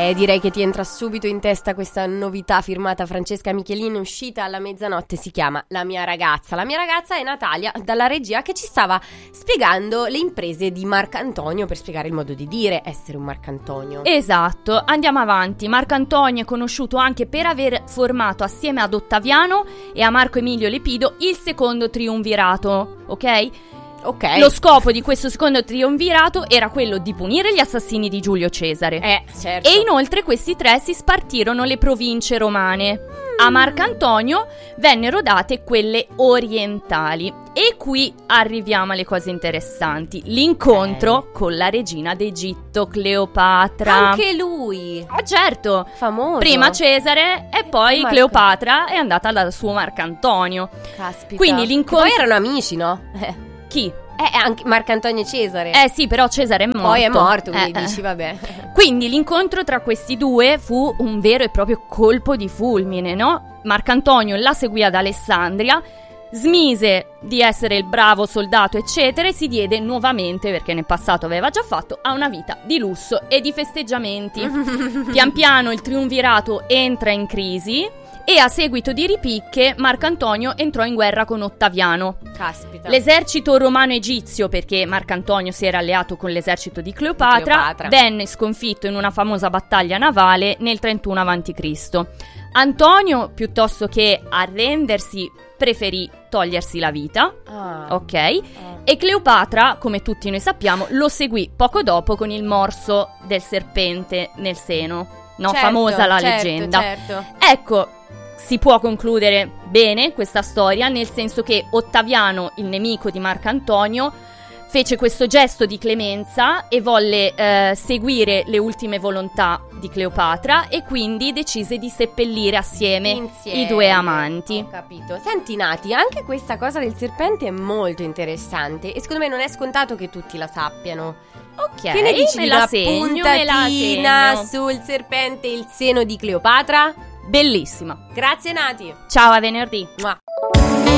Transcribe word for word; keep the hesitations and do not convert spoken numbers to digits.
Beh, direi che ti entra subito in testa questa novità firmata Francesca Michelin, uscita alla mezzanotte, si chiama La mia ragazza. La mia ragazza è Natalia, dalla regia, che ci stava spiegando le imprese di Marcantonio per spiegare il modo di dire essere un Marcantonio. Esatto, andiamo avanti. Marcantonio è conosciuto anche per aver formato assieme ad Ottaviano e a Marco Emilio Lepido il secondo triumvirato, ok? Ok. Lo scopo di questo secondo triumvirato era quello di punire gli assassini di Giulio Cesare. Eh, certo. E inoltre questi tre si spartirono le province romane. Mm. A Marcantonio vennero date quelle orientali. E qui arriviamo alle cose interessanti. L'incontro okay. con la regina d'Egitto, Cleopatra. Anche lui. Ah, certo. Famoso. Prima Cesare e poi Marco. Cleopatra è andata dal suo Marcantonio. Caspita. Quindi l'incontro... Che poi erano amici, no? Eh. Chi? Eh, anche Marcantonio e Cesare. Eh sì, però Cesare è morto. Poi è morto, quindi eh, dici, vabbè. Quindi l'incontro tra questi due fu un vero e proprio colpo di fulmine, no? Marcantonio la seguì ad Alessandria, smise di essere il bravo soldato, eccetera, e si diede nuovamente, perché nel passato aveva già fatto, a una vita di lusso e di festeggiamenti. Pian piano il triumvirato entra in crisi e a seguito di ripicche Marcantonio entrò in guerra con Ottaviano. Caspita. L'esercito romano-egizio, perché Marcantonio si era alleato con l'esercito di Cleopatra, Cleopatra, venne sconfitto in una famosa battaglia navale nel trentuno avanti Cristo Antonio, piuttosto che arrendersi, preferì togliersi la vita, ah. ok? Ah. E Cleopatra, come tutti noi sappiamo, lo seguì poco dopo con il morso del serpente nel seno, no? Certo, Famosa la certo, leggenda. Certo. Ecco, si può concludere bene questa storia, nel senso che Ottaviano, il nemico di Marcantonio, fece questo gesto di clemenza e volle eh, seguire le ultime volontà di Cleopatra e quindi decise di seppellire assieme Insieme. i due amanti. Ho capito. Senti Nati, anche questa cosa del serpente è molto interessante e secondo me non è scontato che tutti la sappiano. Ok, che ne dici me di la una segno, me la puntatina segno. sul serpente e il seno di Cleopatra? Bellissima. Grazie Nati. Ciao, a venerdì. Mua.